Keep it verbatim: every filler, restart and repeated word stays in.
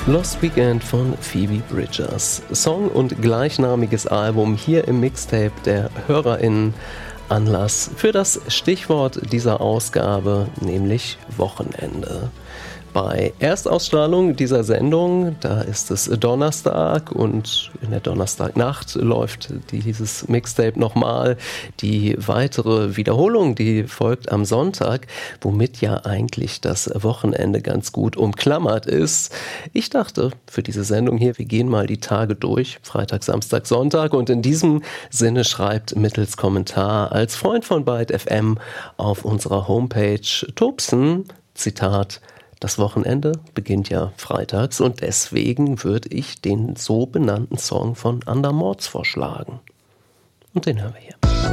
Lost Weekend von Phoebe Bridgers. Song und gleichnamiges Album hier im Mixtape der HörerInnen. Anlass für das Stichwort dieser Ausgabe, nämlich Wochenende. Bei Erstausstrahlung dieser Sendung, da ist es Donnerstag und in der Donnerstagnacht läuft dieses Mixtape nochmal. Die weitere Wiederholung, die folgt am Sonntag, womit ja eigentlich das Wochenende ganz gut umklammert ist. Ich dachte, für diese Sendung hier, wir gehen mal die Tage durch, Freitag, Samstag, Sonntag, und in diesem Sinne schreibt mittels Kommentar als Freund von Byte F M auf unserer Homepage Tobsen, Zitat: Das Wochenende beginnt ja freitags und deswegen würde ich den so benannten Song von Andermords vorschlagen. Und den hören wir hier.